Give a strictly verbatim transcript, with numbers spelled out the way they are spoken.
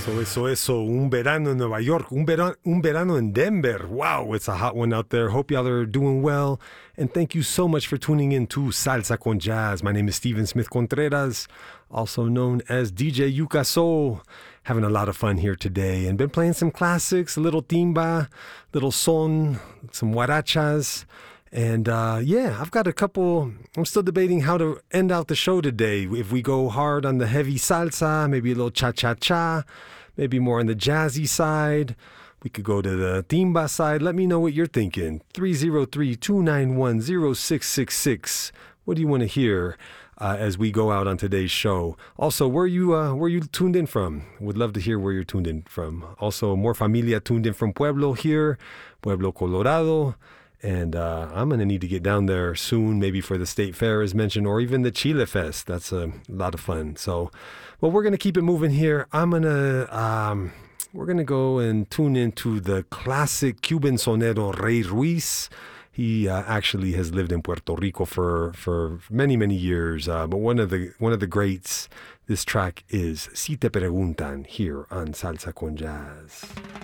Eso, eso, eso. Un verano en Nueva York. Un verano, un verano in Denver. Wow, it's a hot one out there. Hope y'all are doing well. And thank you so much for tuning in to Salsa con Jazz. My name is Steven Smith Contreras, also known as D J Yuka Soul. Having a lot of fun here today. And been playing some classics, a little timba, little son, some huarachas. And uh, yeah, I've got a couple. I'm still debating how to end out the show today. If we go hard on the heavy salsa, maybe a little cha-cha-cha, maybe more on the jazzy side. We could go to the timba side. Let me know what you're thinking. three oh three, two nine one, oh six six six. What do you want to hear uh, as we go out on today's show? Also, where you uh, where you tuned in from? Would love to hear where you're tuned in from. Also, more familia tuned in from Pueblo here, Pueblo, Colorado. And uh, I'm going to need to get down there soon, maybe for the State Fair as mentioned, or even the Chile Fest. That's a lot of fun. So, well, we're going to keep it moving here. I'm going to, um, we're going to go and tune into the classic Cuban sonero Ray Ruiz. He uh, actually has lived in Puerto Rico for, for many, many years. Uh, but one of the one of the greats, this track is Si Te Preguntan here on Salsa con Jazz.